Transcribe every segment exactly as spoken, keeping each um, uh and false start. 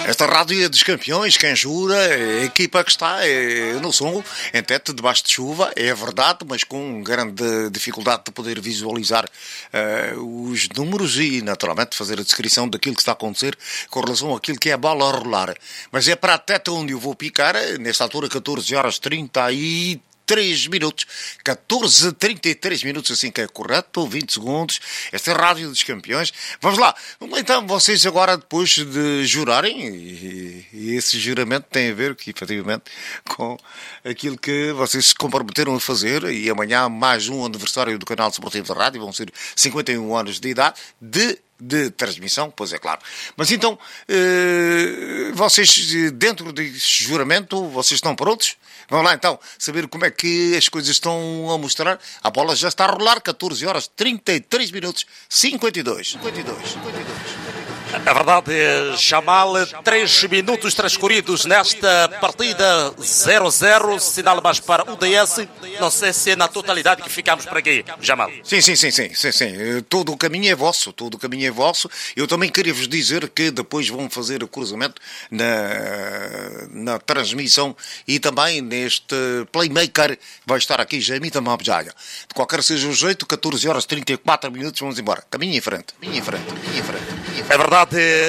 Esta rádio é dos campeões, quem jura, é a equipa que está é, no som, em teto, debaixo de chuva, é verdade, mas com grande dificuldade de poder visualizar uh, os números e, naturalmente, fazer a descrição daquilo que está a acontecer com relação àquilo que é a bola a rolar. Mas é para a teta onde eu vou picar, nesta altura, catorze horas e trinta e três minutos, catorze e trinta e três minutos, assim que é correto, vinte segundos, esta é a Rádio dos Campeões. Vamos lá, então vocês agora, depois de jurarem, e, e esse juramento tem a ver, que, efetivamente, com aquilo que vocês se comprometeram a fazer, e amanhã mais um aniversário do canal Desportivo da Rádio, vão ser cinquenta e um anos de idade, de de transmissão, pois é claro. Mas então, eh, vocês, dentro desse juramento, vocês estão prontos? Vamos lá então, saber como é que as coisas estão a mostrar. A bola já está a rolar, catorze horas, trinta e três minutos, cinquenta e dois. cinquenta e dois, cinquenta e dois. É verdade, Jamal, três minutos transcorridos nesta partida zero a zero, sinal mais para o D S. Não sei se é na totalidade que ficamos por aqui, Jamal. Sim, sim, sim, sim, sim, sim. Todo o caminho é vosso, todo o caminho é vosso. Eu também queria vos dizer que depois vão fazer o cruzamento na, na transmissão e também neste playmaker vai estar aqui, Jamita Mabjaya. De qualquer seja o jeito, catorze horas, trinta e quatro minutos, vamos embora. Caminho em frente, caminho em frente, caminho em frente. É verdade,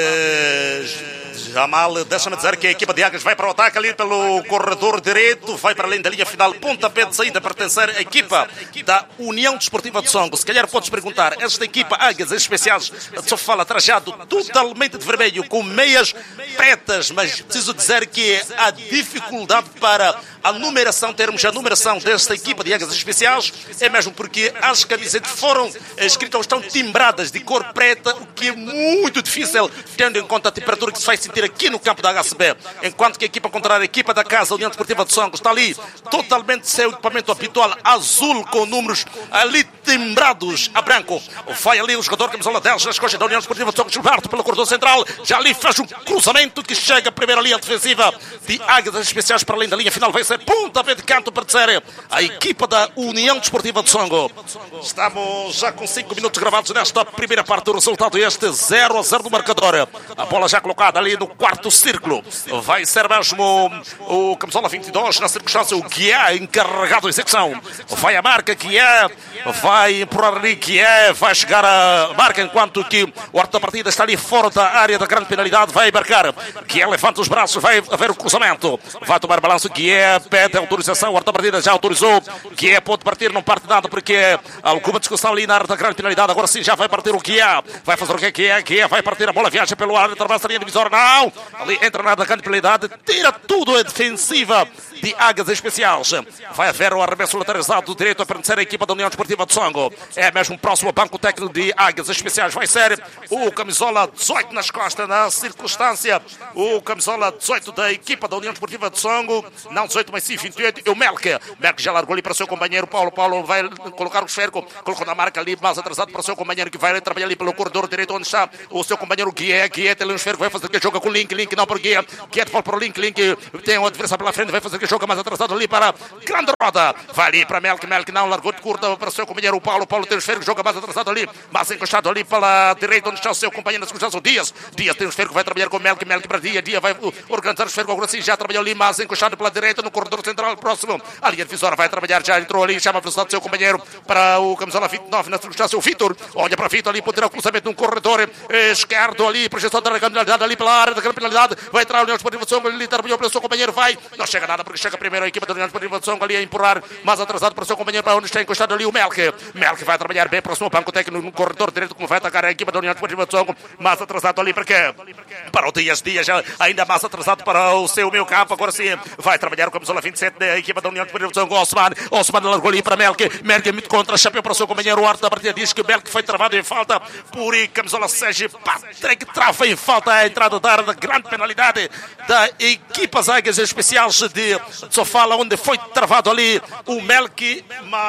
Jamal, deixa-me dizer que a equipa de Águias vai para o ataque ali pelo corredor direito, vai para além da linha final, pontapé de saída, pertencer à equipa da União Desportiva de Songo. Se calhar podes perguntar, esta equipa Águias Especiais só fala trajado totalmente de vermelho, com meias pretas, mas preciso dizer que a dificuldade para a numeração, termos a numeração desta equipa de Águias Especiais, é mesmo porque as camisetas foram escritas, estão timbradas de cor preta, o que é muito difícil, tendo em conta a temperatura que se vai sentir aqui no campo da H C B, enquanto que a equipa contrária, a equipa da casa, a União Desportiva de Songo, está ali totalmente seu equipamento habitual, azul, com números ali timbrados a branco. Vai ali o jogador camisola dez nas costas da União Desportiva de Songo, Gilberto, pelo corredor central, já ali faz um cruzamento que chega primeiro ali a defensiva de Águias Especiais para além da linha final, vai ser pontapé de canto para dizer a equipa da União Desportiva de Songo. Estamos já com cinco minutos gravados nesta primeira parte do resultado, este zero a zero do marcador. A bola já colocada ali no quarto círculo. Vai ser mesmo o camisola vinte e dois, na circunstância, o que é encarregado de execução. Vai a marca, que é, vai empurrar ali, que é, vai chegar a marca, enquanto que o árbitro da partida está ali fora da área da grande penalidade, vai embarcar, que é, levanta os braços, vai haver o cruzamento, vai tomar balanço, que é, pede autorização, o árbitro da partida já autorizou, que é, pode partir, não parte nada, porque é alguma discussão ali na área da grande penalidade, agora sim já vai partir o que é, vai fazer o que é, que é, que é, vai partir a bola, viaja pelo ar, atravessa a linha divisória, não, ali entra na área da grande penalidade, tira tudo a defensiva de Águias Especiais. Vai haver o arremesso lateralizado do direito a pertencer à equipa da União Desportiva de Songo. É mesmo próximo ao banco técnico de Águias Especiais. Vai ser o camisola dezoito nas costas, na circunstância. O camisola dezoito da equipa da União Desportiva de Songo. Não dezoito, mas sim vinte e oito. E o Melke. Melke já largou ali para o seu companheiro Paulo. Paulo vai colocar o esférico. Colocou na marca ali, mais atrasado para o seu companheiro, que vai trabalhar ali pelo corredor direito, onde está o seu companheiro Guié. Guié tem ali um esférico. Vai fazer que joga com o Link. Link não para o Guié. Guié de volta para o Link. Link tem uma adversário pela frente. Vai fazer que joga mais atrasado ali para grande roda. Vai ali para Melk. Melk não largou de curta para o seu companheiro o Paulo. Paulo tem o esférico, joga mais atrasado ali, mais encostado ali pela direita, onde está o seu companheiro na circunstância, o Dias. Dias tem o esférico, vai trabalhar com Melk. Melk para Dia. Dia vai organizar o esférico. Agora sim, já trabalhou ali, mais encostado pela direita, no corredor central próximo. A linha divisória vai trabalhar, já entrou ali, chama a velocidade do seu companheiro para o camisola vinte e nove na circunstância, o Vitor. Olha para Vitor ali, pode tirar o cruzamento num corredor esquerdo ali, projeção da penalidade ali pela área da grande penalidade. Vai entrar a União Desportiva de Songo, ele trabalhou pelo seu companheiro, vai. Não chega nada, porque chega primeiro a equipa da União Desportiva de Songo ali a empurrar, mais atrasado para o seu companheiro, para onde está encostado ali o Melk. Melk vai trabalhar bem próximo ao banco técnico no corredor direito, como vai atacar a equipa da União Desportiva de Songo, mais atrasado ali para quê? Para o Dias. Dias ainda mais atrasado para o seu meio campo. Agora sim vai trabalhar o camisola vinte e sete da equipa da União Desportiva de Songo, Osman. Osman largou ali para Melk. Melk muito contra, chapéu para o seu companheiro. O arte da partida diz que o Melk foi travado em falta por camisola Sérgio Patrick, trava em falta a entrada da área da grande penalidade da equipa Águias Especiais de Sofala, onde foi travado ali o Melk.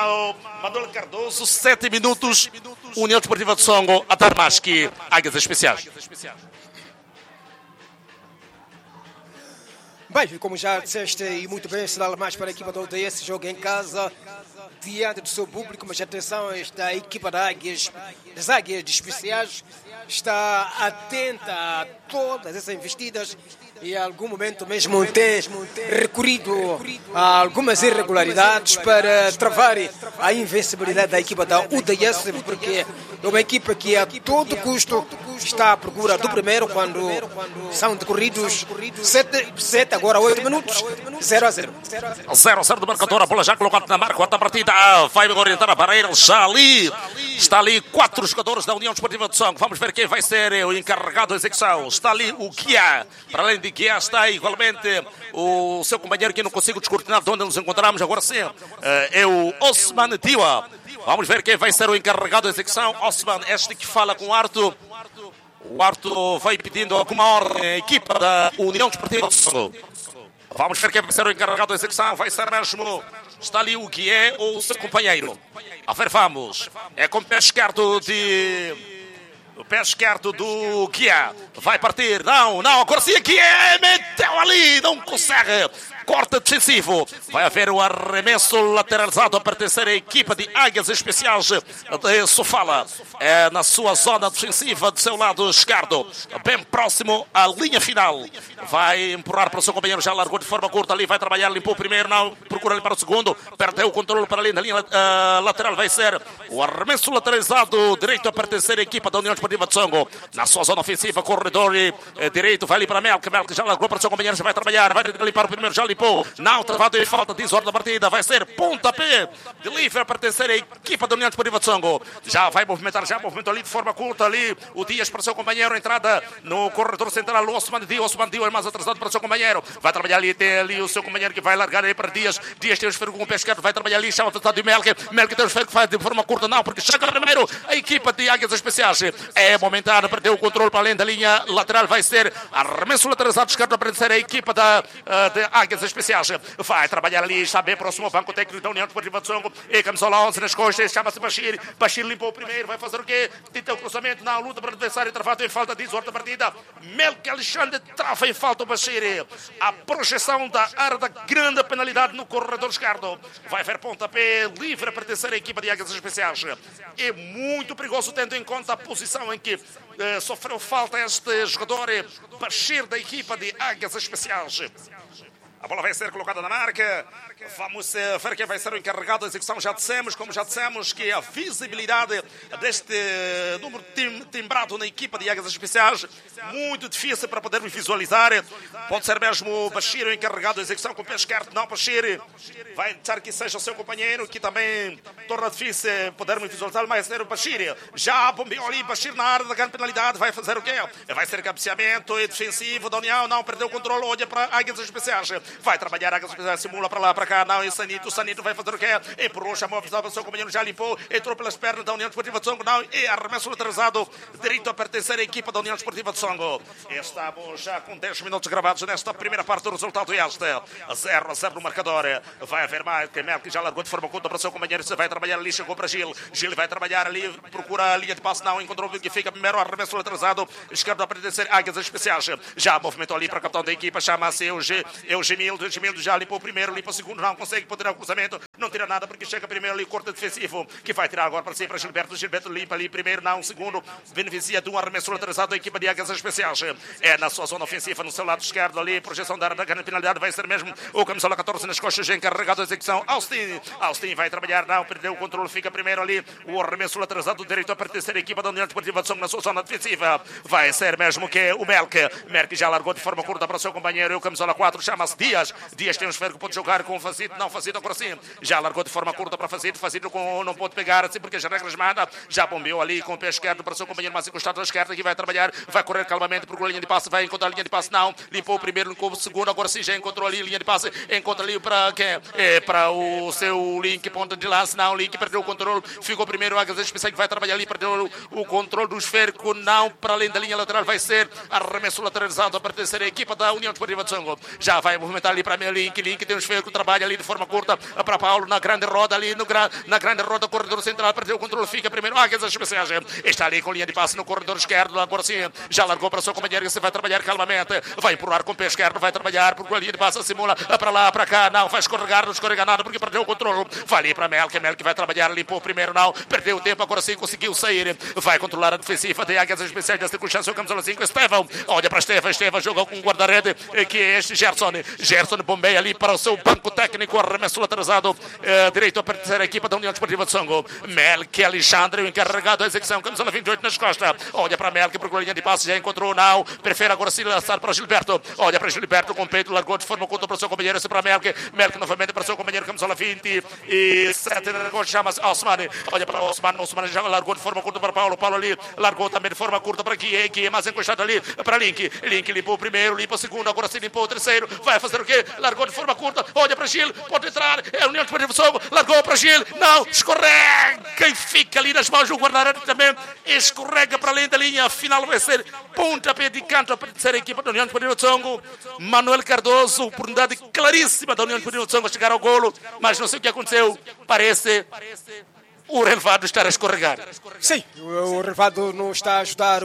Manuel Cardoso, sete minutos, União Desportiva de Songo a dar mais que Águias Especiais. Bem, como já disseste e muito bem, sinal mais para a equipa da U D S, jogo em casa, diante do seu público, mas atenção, esta equipa da Águias, das Águias de Especiais está atenta a todas essas investidas e em algum momento mesmo tem recorrido a algumas irregularidades para travar a invencibilidade da equipa da U D S, porque é uma equipa que a todo custo está à procura do primeiro quando são decorridos sete, agora oito minutos, zero a zero. zero a zero do marcador, a bola já colocada na marca, outra partida, vai orientar a barreira, já ali, está ali quatro jogadores da União Desportiva de Songo, vamos ver quem vai ser o encarregado da execução, está ali o Guia, para além de Guia está igualmente o seu companheiro que não consigo descortinar de onde nos encontramos, agora sim, é o Osman Diwa. Vamos ver quem vai ser o encarregado da execução. Osman, este que fala com o Arto. O Arto vai pedindo alguma ordem à equipa da União Desportiva de Songo. Vamos ver quem vai ser o encarregado da execução. Vai ser mesmo, está ali o Guié ou o seu companheiro. A ver, vamos. É com o pé esquerdo de... O pé esquerdo do Guié. Vai partir. Não, não. Agora sim, Guié meteu ali. Não consegue. Corte defensivo. Vai haver o arremesso lateralizado a pertencer à equipa de Águias Especiais de Sofala. É na sua zona defensiva do seu lado esquerdo. Bem próximo à linha final. Vai empurrar para o seu companheiro. Já largou de forma curta ali. Vai trabalhar. Limpou o primeiro. Não. Procura ali para o segundo. Perdeu o controle para ali na linha uh, lateral. Vai ser o arremesso lateralizado direito a pertencer à equipa da União Desportiva de Songo. Na sua zona ofensiva. Corredor uh, direito. Vai ali para Melk. Melk já largou para o seu companheiro. Já vai trabalhar. Vai ali para o primeiro. Já limpou. Não, travado em falta, desordem da partida. Vai ser pontapé de livre a pertencer à equipa da União Desportiva de Songo. Já vai movimentar, já movimentou ali de forma curta ali o Dias para o seu companheiro. Entrada no corredor central. O Osman Dio. Osman Dio é mais atrasado para o seu companheiro. Vai trabalhar ali, tem ali o seu companheiro que vai largar aí para Dias. Dias tem o esfero com o pé esquerdo. Vai trabalhar ali, chama o tratado de Melk. Melk tem o esfero que faz de forma curta. Não, porque chega primeiro a equipa de Águias Especiais. É momentâneo, perdeu o controle para além da linha lateral. Vai ser arremesso lateralizado esquerdo a pertencer à equipa da, uh, de Águias Especiais. Vai trabalhar ali, está bem próximo ao banco técnico da União Desportiva de Songo. E camisola onze nas costas, chama-se Bashir. Bashir limpou o primeiro, vai fazer o quê? Tenta o cruzamento, na luta para o adversário, travado em falta, desordem da partida. Melk Alexandre trava em falta o Bashir. A projeção da área da grande penalidade no corredor esquerdo. Vai ver pontapé livre a pertencer à equipa de Águias Especiais. É muito perigoso, tendo em conta a posição em que eh, sofreu falta este jogador Bashir da equipa de Águias Especiais. A bola vai ser colocada na marca. Vamos ver quem vai ser o encarregado da execução. Já dissemos, como já dissemos, que a visibilidade deste número tim, timbrado na equipa de Águias Especiais muito difícil para podermos visualizar. Pode ser mesmo o Bashir o encarregado da execução com o pé esquerdo. Não, Bashir vai deixar que seja o seu companheiro, que também torna difícil podermos visualizar, mas ser o Bashir. Já bombeou ali, Bashir na área da grande penalidade. Vai fazer o quê? Vai ser cabeceamento e defensivo da União. Não, perdeu o controle, olha para Águias Especiais. Vai trabalhar, Águias Especiais, simula para lá, para cá. Não, e o Sanito, o Sanito vai fazer o quê? Empurrou, chamou a visão para o seu companheiro, já limpou, entrou pelas pernas da União Desportiva de Songo. Não, e arremesso lateralizado, direito a pertencer à equipa da União Desportiva de Songo. Estamos já com dez minutos gravados nesta primeira parte do resultado este. zero a zero no marcador. Vai haver mais, que Melk já largou de forma curta para o seu companheiro, vai trabalhar ali, chegou para Gil. Gil vai trabalhar ali, procura a linha de passe, não, encontrou o que fica primeiro, arremesso lateralizado, esquerdo a pertencer a Águias Especiais. Já movimentou ali para o capitão da equipa, chama-se Eugemildo. Eugemildo já limpou o primeiro, limpa o segundo, não consegue poder ao cruzamento, não tira nada porque chega primeiro ali, corta defensivo, que vai tirar agora para si, para Gilberto. Gilberto limpa ali primeiro, não, segundo, beneficia de um arremesso lateralizado da equipa de Águias Especiais. É na sua zona ofensiva, no seu lado esquerdo ali, projeção da área da grande penalidade, vai ser mesmo o camisola catorze nas costas, encarregado da execução, Austin. Austin vai trabalhar, não, perdeu o controle, fica primeiro ali, o arremesso lateralizado direito a pertencer à equipa da União Desportiva de Songo na sua zona defensiva. Vai ser mesmo que o Melk. Melk já largou de forma curta para o seu companheiro, o camisola quatro, chama-se Dias. Dias tem um esfero que pode jogar com o Facito, não, Facito agora sim, já largou de forma curta para Facito, Facito com, não pode pegar assim porque as regras mandam, já bombeou ali com o pé esquerdo para o seu companheiro mais encostado à esquerda, que vai trabalhar, vai correr calmamente, procura a linha de passe, vai encontrar a linha de passe, não, limpou o primeiro, limpou o segundo, agora sim já encontrou ali a linha de passe, encontra ali para quem? É, para o seu Link, ponta de lance, não, Link perdeu o controle, ficou primeiro, Águias Especiais que vai trabalhar ali, perdeu o, o controle do esférico, não, para além da linha lateral, vai ser arremesso lateralizado a pertencer à equipa da União Desportiva de Songo, já vai movimentar movimentar ali para Link, Link tem um esfero que trabalha ali de forma curta para Paulo, na grande roda ali, no gra... na grande roda, corredor central, perdeu o controle, fica primeiro, Águias Especiais, está ali com linha de passe no corredor esquerdo, agora sim, já largou para o seu companheiro, que se vai trabalhar calmamente, vai empurrar com o pé esquerdo, vai trabalhar por linha de passe, simula para lá, para cá, não, vai escorregar, não escorrega nada, porque perdeu o controle, vai ali para Melk, Melk vai trabalhar, limpou o primeiro, não, perdeu o tempo, agora sim conseguiu sair, vai controlar a defensiva de Águias Especiais, da circunstância, o camisola cinco, Estevão, olha para Estevão, Estevão jogou com o guarda-rede, que é este Gerson, Gerson bombeia ali para o seu banco técnico, arremesso atrasado, eh, direito a pertencer à equipa da União Desportiva de Songo, Melk, Alexandre, o encarregado da execução, camisola vinte e oito nas costas, olha para Melk, procura a linha de passe, já encontrou, não, prefere agora se lançar para Gilberto, olha para Gilberto com o peito, largou de forma curta para o seu companheiro, esse para Melk, Melk novamente para o seu companheiro, camisola vinte e sete, chama-se Osman, olha para Osman, Osman já largou de forma curta para Paulo, Paulo ali, largou também de forma curta para aqui, aqui, mais encostado ali, para Link, Link limpou o primeiro, limpa o segundo, agora se limpou o terceiro, vai fazer o quê? Largou de forma curta, olha para Gil, pode entrar, é a União Desportiva de Songo, largou para Gil, não, escorrega e fica ali nas mãos do guarda-redes também, escorrega para além da linha, afinal vai ser pontapé de canto a pertencer à equipa da União Desportiva de Songo, Manuel Cardoso, oportunidade claríssima da União Desportiva de Songo a chegar ao golo, mas não sei o que aconteceu, parece o relevado estar a escorregar. Sim, o relevado não está a ajudar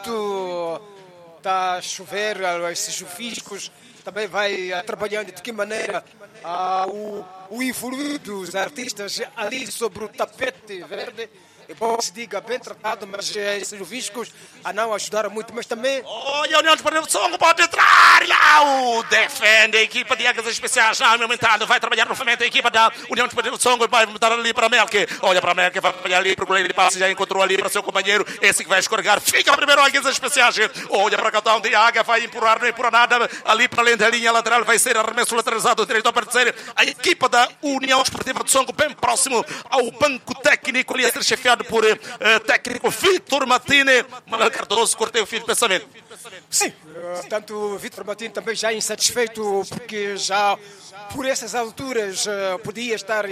muito, está a chover, esses chuviscos, também vai uh, trabalhando de que maneira uh, o, o influir dos artistas ali sobre o tapete verde. É bom que se diga bem tratado, mas esses viscos a não ajudaram muito, mas também... Olha, a União Desportiva de Songo pode entrar, não, defende a equipa de Águias Especiais, já aumentado, vai trabalhar novamente a equipa da União Desportiva de Songo, vai botar ali para Melk, olha para Melk, vai trabalhar ali para o goleiro de passe, já encontrou ali para seu companheiro, esse que vai escorregar, fica primeiro Águias Especiais, olha para o cartão de Águia, vai empurrar, não empurra nada, ali para além da linha lateral, vai ser arremesso lateralizado, direito a pertencer, a equipa da União Desportiva de Songo, bem próximo ao banco técnico, ali a ser chefiado por uh, técnico Vitor Matine. Manuel Cardoso, cortei o fio de pensamento. Sim, uh, tanto o Vitor Matine também já insatisfeito, porque já por essas alturas uh, podia estar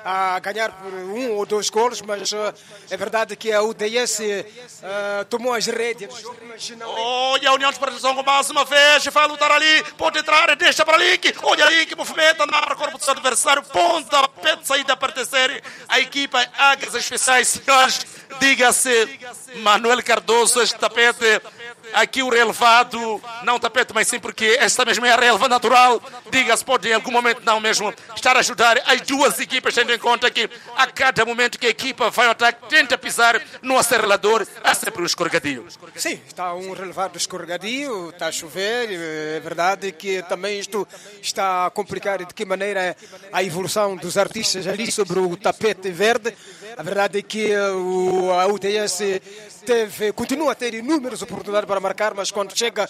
a ganhar por um ou dois golos, mas uh, é verdade que a U D S uh, tomou as rédeas do jogo. Olha a União de Participação mais uma vez, vai lutar ali, pode entrar, deixa para Link, olha Link, movimenta, dá para o corpo do seu adversário, ponta, pé de saída a pertencer à equipa Águias Especiais, senhores, diga-se, Manuel Cardoso, este tapete, aqui o relevado, não tapete, mas sim porque esta mesmo é a relva natural, diga-se, pode em algum momento não mesmo estar a ajudar as duas equipas, tendo em conta que a cada momento que a equipa vai ao ataque, tenta pisar no acelerador, há sempre um escorregadio. Sim, está um relevado escorregadio, está a chover, é verdade que também isto está a complicar de que maneira a evolução dos artistas ali sobre o tapete verde. A verdade é que o, a U D S teve, continua a ter inúmeras oportunidades para marcar, mas quando chega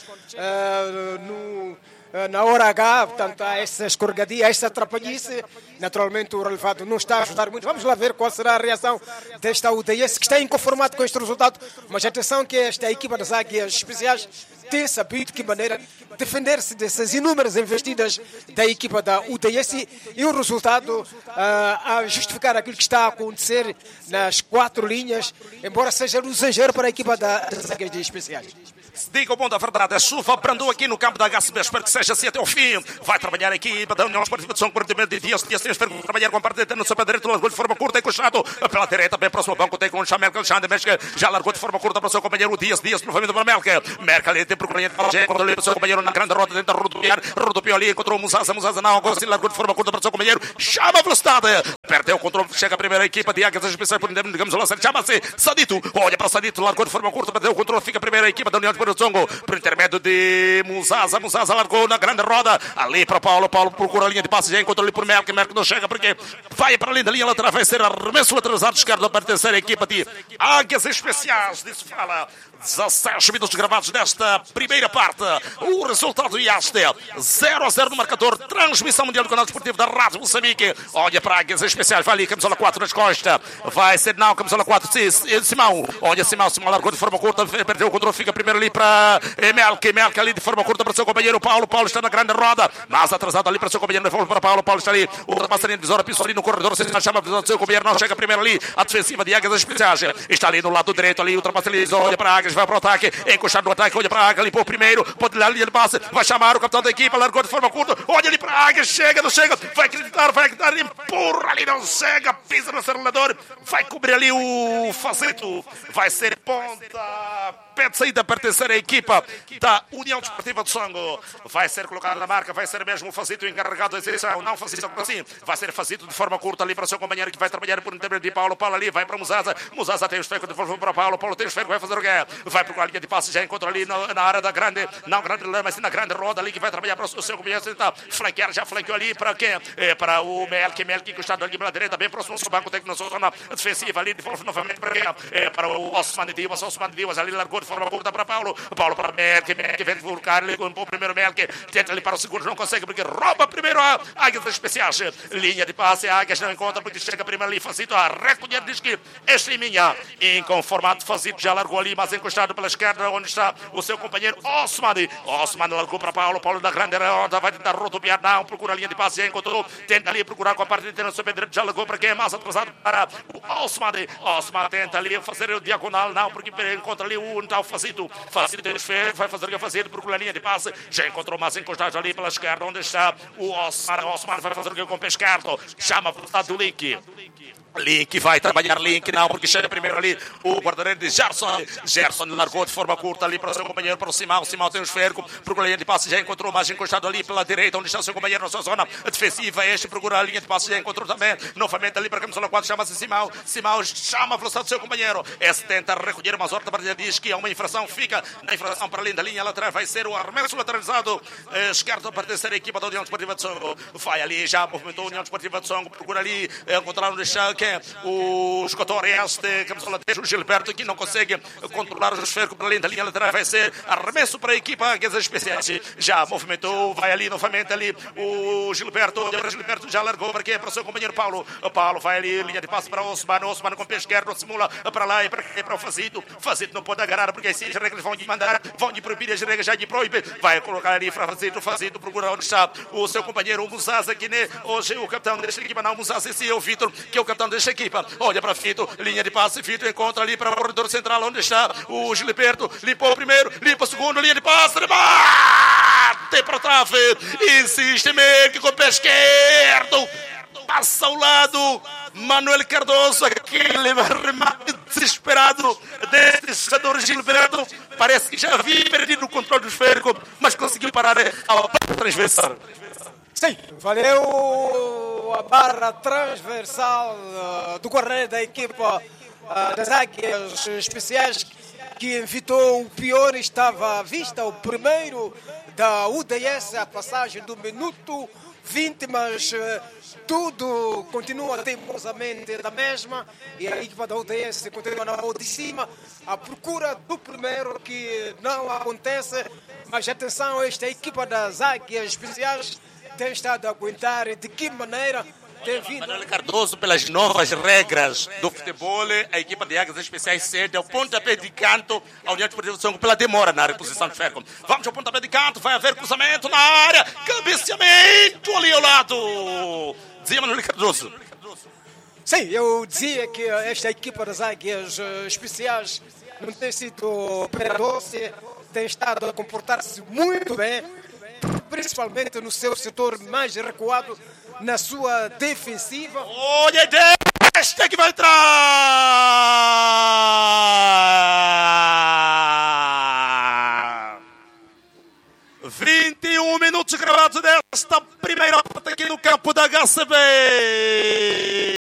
uh, no... na hora H, portanto, há essa escorregadia, essa atrapalhice, naturalmente o relevado não está a ajudar muito. Vamos lá ver qual será a reação desta U D S, que está inconformado com este resultado, mas atenção que esta equipa das Águias Especiais tem sabido de que maneira defender-se dessas inúmeras investidas da equipa da U D S e o resultado uh, a justificar aquilo que está a acontecer nas quatro linhas, embora seja um exagero para a equipa da, das Águias Especiais. Diga o bom da verdade, a chuva brandou aqui no campo da H C B, espero que seja assim até o fim. Vai trabalhar aqui da União Desportiva de Songo, quarenta de dias, dias, espero que trabalhar com a parte no seu pé direito, largou de forma curta, encoxado pela direita, bem próximo ao banco, tem com o Chamelk, Alexandre, Mesca, já largou de forma curta para o seu companheiro, Dias, Dias, novamente para Melk, Merca ali, tem procurando encontrou ali para o seu companheiro na grande roda, tenta rodopiar, rodopiou ali, encontrou o Musaza, Musaza não, agora sim largou de forma curta para o seu companheiro, chama a velocidade, perdeu o controle, chega a primeira equipa de Águias Especiais, por digamos o lançar, chama-se Sadito, olha para Sadito, largou de forma curta, perdeu o controle, fica a primeira equipa da União Desportiva de Songo, por intermédio de Musaza, Musaza largou na grande roda, ali para Paulo, Paulo procura a linha de passe, já encontrou ali por Melk, Melk não chega porque vai para além da linha lateral, vai ser arremesso lateralizado, esquerdo a pertencer à equipa de Águias Especiais, disso fala, dezessete minutos gravados nesta primeira parte, o resultado é este, zero a zero no marcador, transmissão mundial do canal desportivo da Rádio Moçambique, olha para Águias Especiais, vai ali, camisola quatro nas costas, vai ser não, camisola quatro, Simão, olha Simão, Simão largou de forma curta, perdeu o controle, fica primeiro ali para Melk, Melk ali de forma curta para o seu companheiro Paulo, Paulo está na grande roda, mas atrasado ali para o seu companheiro, para Paulo, Paulo está ali, o passarinho divisória, pisou ali no corredor, se chama do seu companheiro, não chega primeiro ali, a defensiva de Águias Especiais, está ali no lado direito ali, ultrapassa ali, olha para Águias Águias vai para o ataque, encostado no ataque, olha para a Águia, limpou o primeiro, pode dar a linha de passe, vai chamar o capitão da equipa, largou de forma curta, olha ali para a Águia, chega, não chega, vai acreditar, vai acreditar, empurra ali, não chega, pisa no acelerador, vai cobrir ali o Fazito, vai ser ponta, pé de saída, pertencer à equipa da União Desportiva de Songo, vai ser colocado na marca, vai ser mesmo o Fazito encarregado da exibição, não Fazito assim, vai ser Fazito de forma curta ali para o seu companheiro que vai trabalhar por intermédio de Paulo, Paulo ali, vai para Musaza, Musaza tem o esfego, devolve para Paulo, Paulo tem o esfego, vai fazer o quê? Vai procurar a linha de passe, já encontra ali na, na área da grande, não grande lama, mas sim na grande roda ali que vai trabalhar para o seu companheiro, tentar flanquear, já flanqueou ali para quem? É, para o Melk, Melk encostado ali pela direita, bem próximo ao banco técnico na sua zona defensiva ali, devolve novamente para quem? É, para o Osman Dias, Osman Dias ali largou de forma curta para Paulo, Paulo para Melk, Melk vem colocar, ligou o primeiro Melk, tenta ali para o segundo, não consegue porque rouba primeiro a Águias Especiais, linha de passe, a Águias não encontra porque chega primeiro ali, Fazito a recolher, diz que este é minha, inconformado, Fazito já largou ali, mas encostado pela esquerda, onde está o seu companheiro Osman, Osman largou para Paulo, Paulo da grande roda, vai tentar rodopiar, não, procura a linha de passe, já encontrou, tenta ali procurar com a parte inteira, seu direito já largou para quem é mais atrasado, para o Osman, Osman tenta ali fazer o diagonal, não, porque encontra ali o tal Fazito, Fazito vai fazer o que fazer, procura a linha de passe, já encontrou mais encostado ali pela esquerda, onde está o Osman, Osman vai fazer o que com o pé esquerdo, chama a velocidade do Link. Link vai trabalhar, Link não, porque chega primeiro ali o guarda-redes de Gerson. Gerson largou de forma curta ali para o seu companheiro, para o Simão. Simão tem o esfero, procura a linha de passe, já encontrou mais encostado ali pela direita, onde está o seu companheiro na sua zona defensiva. Este procura a linha de passe, já encontrou também. Novamente ali para a camisola quatro, chama-se Simão. Simão chama a velocidade do seu companheiro. Esse tenta recolher, mas outra partida diz que é uma infração, fica na infração para além da linha lateral. Vai ser o arremesso lateralizado eh, esquerdo a pertencer à equipa da União Desportiva de Songo. Vai ali, já movimentou a União Desportiva de Songo, procura ali encontrar onde está quem o jogador este, camisola três, o Gilberto, que não consegue controlar o esfero para além da linha lateral, vai ser arremesso para a equipa Águias Especiais, já movimentou, vai ali novamente ali o Gilberto, o Gilberto já largou para quem? Para o seu companheiro Paulo, o Paulo vai ali, linha de passe para o Osman, o Osman com o pé esquerdo, simula para lá e para, e para o Fazito, Fazito não pode agarrar porque assim as regras vão lhe mandar, vão lhe proibir, as regras já lhe proíbem, vai colocar ali para Fazito, Fazito procura onde está o seu companheiro, o Musaza, que né, hoje o capitão desta equipa, não, o Musaza, esse é o Vitor, que é o capitão desta equipa. Olha para Fito, linha de passe, Fito encontra ali para o corredor central, onde está o Gilberto, limpou o primeiro, limpa o segundo, linha de passe, bate para a trave, insiste meio com o pé esquerdo, passa ao lado, Manuel Cardoso, aquele remate desesperado deste jogador Gilberto, parece que já havia perdido o controle do esférico, mas conseguiu parar a barra transversal. Sim, valeu a barra transversal uh, do guarda-redes da equipa uh, das Águias Especiais, que evitou o pior, estava à vista o primeiro da U D S, a passagem do minuto vinte, mas uh, tudo continua teimosamente da mesma e a equipa da U D S continua na mão de cima à procura do primeiro, que não acontece, mas atenção, esta equipa das Águias Especiais tem estado a aguentar de que maneira tem vindo. Manuel Cardoso, pelas novas regras do futebol, a equipa de Águias Especiais cede ao pontapé de canto à União Desportiva de Songo pela demora na reposição de ferro. Vamos ao pontapé de canto, vai haver cruzamento na área, cabeceamento ali ao lado. Dizia Manuel Cardoso. Sim, eu dizia que esta equipa das Águias Especiais não tem sido doce, tem estado a comportar-se muito bem, principalmente no seu setor mais recuado, na sua defensiva. Olha, este que vai entrar! vinte e um minutos gravados desta primeira parte aqui no campo da H C B.